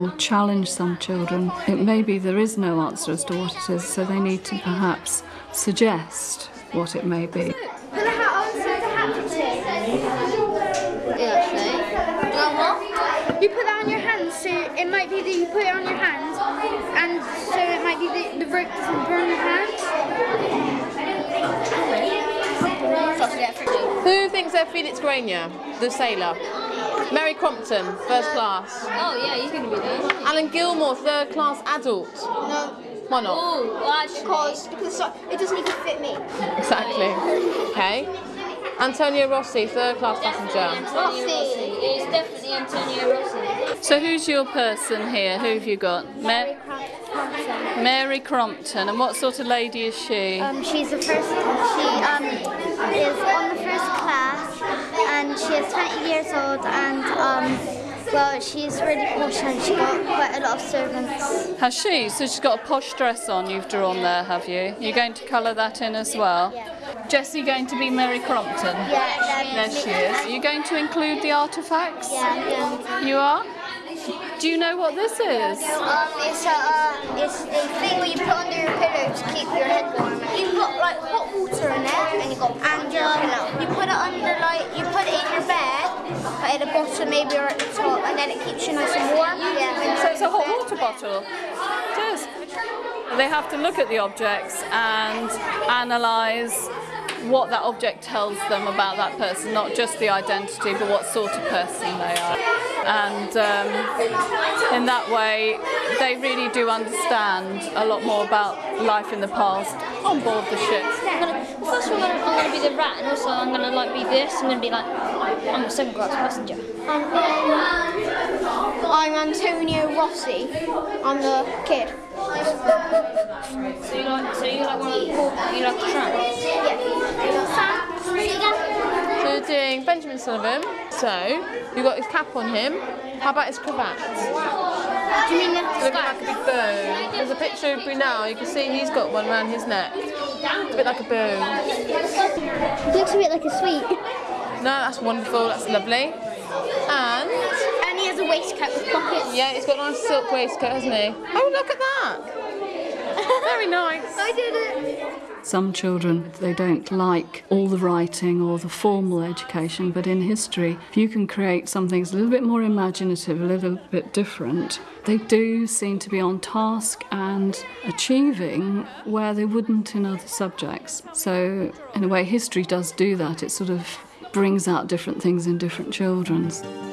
Will challenge some children. It may be there is no answer as to what it is, so they need to perhaps suggest what it may be. Put the hat on so the hat fits in. Yeah, actually. You put that on your hands, so it might be that you put it on your hands, and so it might be that the rope doesn't burn your hands. Who thinks they're Felix Granger, the sailor? Mary Crompton, first class. Oh yeah, he's going to be there. Alan Gilmore, third class adult. No. Why not? Oh, well, actually. Because it doesn't even fit me. Exactly. Okay. Antonio Rossi, third class passenger. Rossi. It's definitely Antonio Rossi. So who's your person here? Who have you got? Mary Crompton. And what sort of lady is she? She's the first. She is on the first class, and she is 20 years old, and well, she's really posh, and she got quite a lot of servants. Has she? So she's got a posh dress on you've drawn there, have you? You're going to colour that in as well? Yeah. Jessie going to be Mary Crompton? Yeah, There she is. Are you going to include the artefacts? Yeah. You are? Do you know what this is? It's a thing where you put under your pillow to keep your head warm. You've got like hot water in there, and you put it under, like you put it in your bed, but at the bottom maybe or at the top, and then it keeps you nice and warm. Yeah. So it's a hot water bottle. It is. They have to look at the objects and analyse what that object tells them about that person, not just the identity, but what sort of person they are. And in that way, they really do understand a lot more about life in the past on board the ship. First one, I'm going to be the rat, and also I'm going to like be this. I'm going to be like, I'm a second class passenger. I'm Antonio Rossi. I'm the kid. So you like one of the poor, you like a tramp? So you're doing Benjamin Sullivan. So you've got his cap on him. How about his cravat? Do you mean the Looking like a big bow. There's a picture of me now. You can see he's got one around his neck. It's a bit like a bow. looks a bit like a sweet. No, that's wonderful. That's lovely. And he has a waistcoat with pockets. yeah, he's got a nice silk waistcoat, hasn't he? Oh, look at that. Very nice. I did it. Some children, they don't like all the writing or the formal education, but in history, if you can create something that's a little bit more imaginative, a little bit different, they do seem to be on task and achieving where they wouldn't in other subjects. So, in a way, history does do that. It sort of brings out different things in different children.